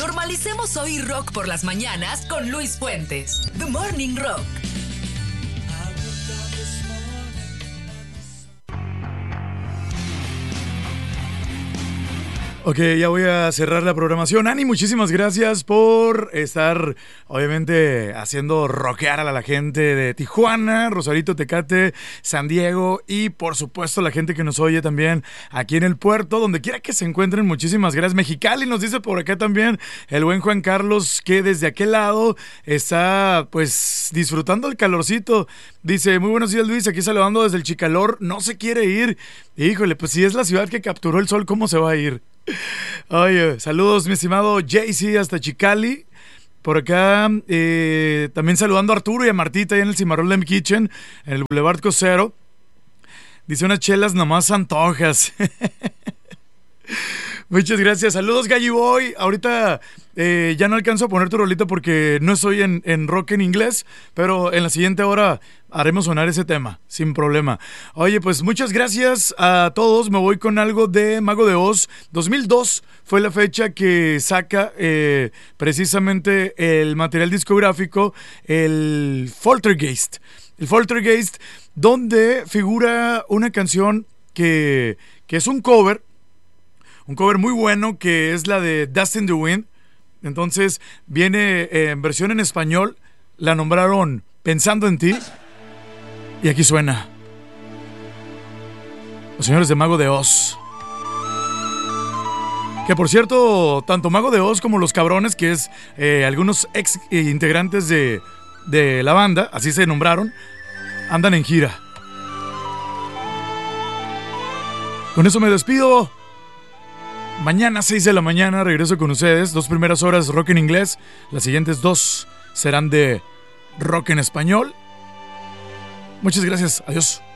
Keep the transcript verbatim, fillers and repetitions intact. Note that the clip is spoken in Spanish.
Normalicemos oír rock por las mañanas con Luis Fuentes. The Morning Rock. Ok, ya voy a cerrar la programación. Ani, muchísimas gracias por estar, obviamente, haciendo rockear a la gente de Tijuana, Rosarito, Tecate, San Diego y, por supuesto, la gente que nos oye también aquí en el puerto, donde quiera que se encuentren. Muchísimas gracias. Mexicali nos dice por acá también el buen Juan Carlos, que desde aquel lado está, pues, disfrutando el calorcito. Dice, muy buenos días, Luis, aquí saludando desde el Chicalor. No se quiere ir. Híjole, pues si es la ciudad que capturó el sol, ¿cómo se va a ir? Oye, saludos, mi estimado Jaycee, hasta Chicali. Por acá, eh, también saludando a Arturo y a Martita, ahí en el Cimarrón de mi Kitchen, en el Boulevard Cosero. Dice, unas chelas nomás antojas. Muchas gracias. Saludos, Galli Boy. Ahorita eh, ya no alcanzo a poner tu rolito porque no estoy en, en rock en inglés, pero en la siguiente hora haremos sonar ese tema, sin problema. Oye, pues muchas gracias a todos. Me voy con algo de Mago de Oz. dos mil dos fue la fecha que saca eh, precisamente el material discográfico, el Poltergeist. El Poltergeist, donde figura una canción que, que es un cover, un cover muy bueno, que es la de Dust in the Wind. Entonces viene eh, en versión en español, la nombraron Pensando en Ti, y aquí suena los señores de Mago de Oz. Que por cierto, tanto Mago de Oz como Los Cabrones, que es eh, algunos ex eh, integrantes de, de la banda, así se nombraron, andan en gira. Con eso me despido. Mañana seis de la mañana regreso con ustedes. Dos primeras horas rock en inglés. Las siguientes dos serán de rock en español. Muchas gracias. Adiós.